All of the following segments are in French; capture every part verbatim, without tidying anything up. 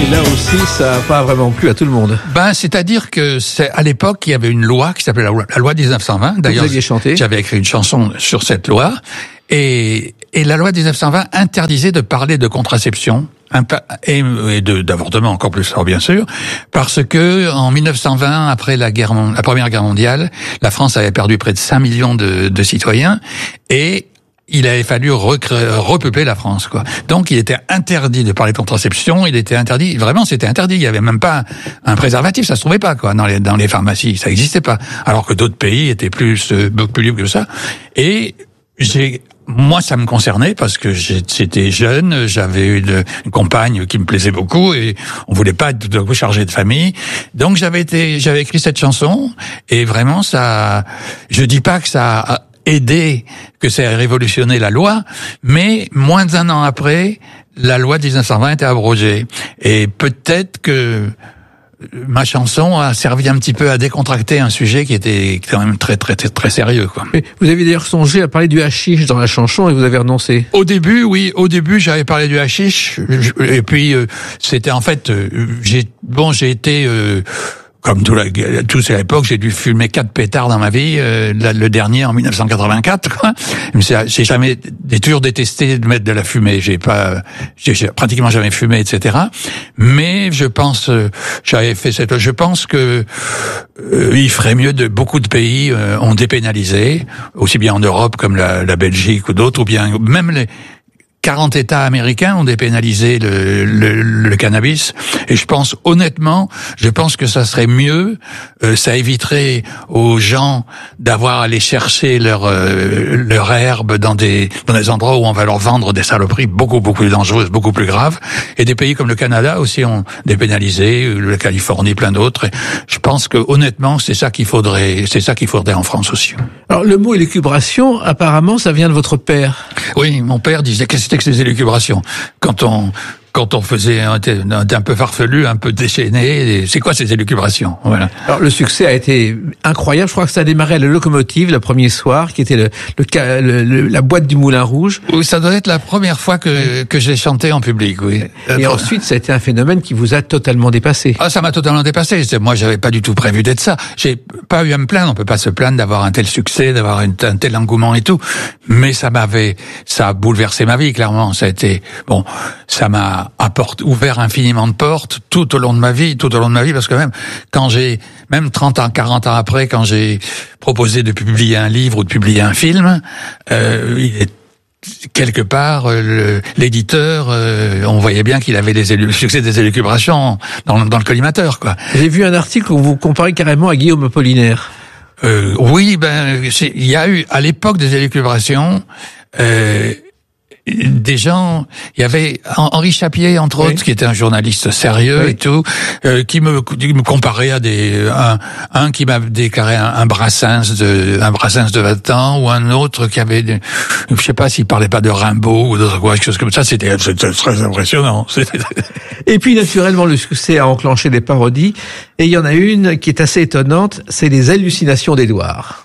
là aussi, ça n'a pas vraiment plu à tout le monde. Ben, c'est-à-dire que c'est à l'époque, il y avait une loi qui s'appelait la loi, la loi dix-neuf cent vingt. D'ailleurs, vous aviez chanté. J'avais écrit une chanson sur cette loi. Et, et la loi dix-neuf cent vingt interdisait de parler de contraception et, et de, d'avortement encore plus fort, bien sûr, parce que en mille neuf cent vingt, après la guerre, la première guerre mondiale, la France avait perdu près de cinq millions de, de citoyens et il avait fallu recréer, repeupler la France, quoi. Donc, il était interdit de parler de contraception. Il était interdit, vraiment, c'était interdit. Il y avait même pas un préservatif, ça se trouvait pas, quoi, dans les dans les pharmacies, ça existait pas. Alors que d'autres pays étaient plus euh, beaucoup plus libres que ça. Et j'ai moi, ça me concernait parce que j'étais jeune, j'avais une, une compagne qui me plaisait beaucoup et on voulait pas être tout d'un coup chargé de famille. Donc j'avais été, j'avais écrit cette chanson et vraiment ça, je dis pas que ça a aidé, que ça a révolutionné la loi, mais moins d'un an après, la loi dix-neuf cent vingt était abrogée et peut-être que ma chanson a servi un petit peu à décontracter un sujet qui était quand même très très très, très sérieux, quoi. Mais vous avez d'ailleurs songé à parler du hashish dans la chanson et vous avez renoncé. Au début, oui, au début, j'avais parlé du hashish et puis euh, c'était en fait euh, j'ai bon, j'ai été euh, comme tout la, tous à l'époque, j'ai dû fumer quatre pétards dans ma vie, euh, le dernier en mille neuf cent quatre-vingt-quatre, quoi. Mais j'ai jamais, j'ai toujours détesté de mettre de la fumée. J'ai pas, j'ai pratiquement jamais fumé, et cetera. Mais je pense, euh, j'avais fait cette, je pense que euh, il ferait mieux de beaucoup de pays euh, ont dépénalisé, aussi bien en Europe comme la, la Belgique ou d'autres, ou bien même les quarante États américains ont dépénalisé le, le, le cannabis et je pense honnêtement, je pense que ça serait mieux, euh, ça éviterait aux gens d'avoir à aller chercher leur euh, leur herbe dans des dans des endroits où on va leur vendre des saloperies beaucoup beaucoup plus dangereuses, beaucoup plus graves. Et des pays comme le Canada aussi ont dépénalisé, la Californie, plein d'autres. Et je pense que honnêtement, c'est ça qu'il faudrait, c'est ça qu'il faudrait en France aussi. Alors le mot élucubration, apparemment, ça vient de votre père. Oui, mon père disait que c'était que ces élucubrations. Quand on quand on faisait un, un, un peu farfelu, un peu déchaîné, c'est quoi ces élucubrations? Voilà. Alors le succès a été incroyable. Je crois que ça a démarré à la Locomotive le premier soir, qui était le, le, le, le la boîte du Moulin Rouge. Oui, ça doit être la première fois que que j'ai chanté en public. Oui. Et euh, ensuite, ça a été un phénomène qui vous a totalement dépassé. Ah, ça m'a totalement dépassé. Moi, j'avais pas du tout prévu d'être ça. J'ai pas eu à me plaindre. On peut pas se plaindre d'avoir un tel succès, d'avoir un tel engouement et tout. Mais ça m'avait, ça a bouleversé ma vie. Clairement, ça a été bon. Ça m'a apporte, ouvert infiniment de portes tout au long de ma vie, tout au long de ma vie, parce que même quand j'ai, même trente ans, quarante ans après, quand j'ai proposé de publier un livre ou de publier un film, euh, il est quelque part, euh, l'éditeur, euh, on voyait bien qu'il avait les élu- le succès des élucubrations dans, dans le collimateur, quoi. J'ai vu un article où vous comparez carrément à Guillaume Apollinaire. Euh, oui, ben, il y a eu, à l'époque des élucubrations, euh, des gens, il y avait Henri Chapier entre oui. autres, qui était un journaliste sérieux oui. et tout, euh, qui me, qui me comparait à des un, un qui m'a déclaré un, un Brassens de un Brassens de vingt ans, ou un autre qui avait, des, je sais pas s'il parlait pas de Rimbaud ou d'autres quoi, quelque chose comme ça. C'était, c'était très impressionnant. C'était... Et puis naturellement, le succès a enclenché des parodies, et il y en a une qui est assez étonnante, c'est les hallucinations d'Édouard.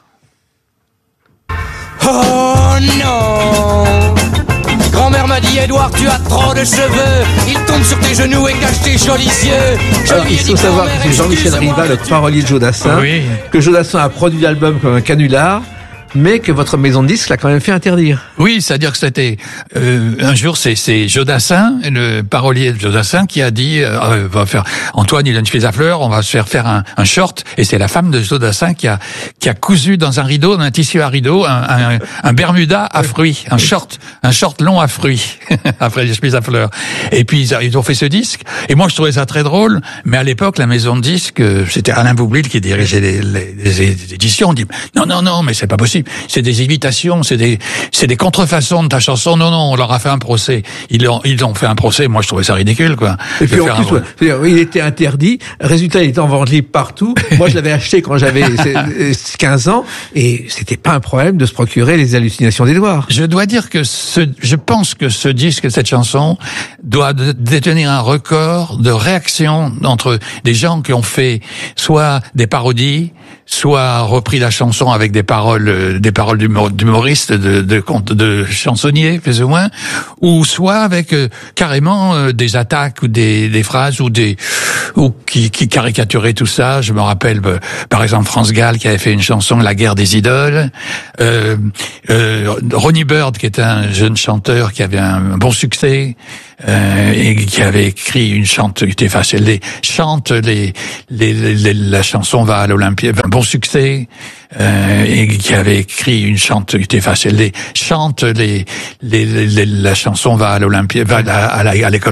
Oh non! Grand-mère m'a dit, Édouard, tu as trop de cheveux. Il tombe sur tes genoux et cache tes jolis yeux. Je Alors, il faut savoir que c'est Jean-Michel Riva, le parolier de Jodassin, oui. que Jodassin a produit l'album comme un canular, mais que votre maison de disques l'a quand même fait interdire. Oui, c'est-à-dire que c'était euh, un jour, c'est, c'est Jodassin, le parolier de Jodassin, qui a dit euh, va faire Antoine, il a une chemise à fleurs, on va se faire faire un, un short, et c'est la femme de Jodassin qui a qui a cousu dans un rideau, dans un tissu à rideau, un, un, un Bermuda à fruits, un short, un short long à fruits, après les chemises à fleurs. Et puis ils, ils ont fait ce disque, et moi je trouvais ça très drôle, mais à l'époque la maison de disques, c'était Alain Boublil qui dirigeait les, les, les, les éditions. On dit non non non, mais c'est pas possible. C'est des imitations, c'est des, c'est des contrefaçons de ta chanson. Non, non, on leur a fait un procès. Ils ont, ils ont fait un procès. Moi, je trouvais ça ridicule, quoi. Et puis, en plus, un... ouais, il était interdit. Résultat, il était en vente libre partout. Moi, je l'avais acheté quand j'avais quinze ans. Et c'était pas un problème de se procurer les hallucinations d'Édouard. Je dois dire que ce, je pense que ce disque, cette chanson, doit détenir un record de réaction entre des gens qui ont fait soit des parodies, soit repris la chanson avec des paroles, des paroles d'humoristes, de, de, de, de chansonniers, plus ou moins, ou soit avec euh, carrément euh, des attaques ou des, des phrases ou des ou qui, qui caricaturaient tout ça. Je me rappelle, euh, par exemple, France Gall qui avait fait une chanson La guerre des idoles, euh, euh, Ronnie Bird qui est un jeune chanteur qui avait un bon succès. Euh, et qui avait écrit une chante qui était facile, les chante les, les, les la chanson va à l'Olympia, un bon succès, euh, et qui avait écrit une chante qui était facile, les chante les, les, les la chanson va à l'Olympia, va à, à l'école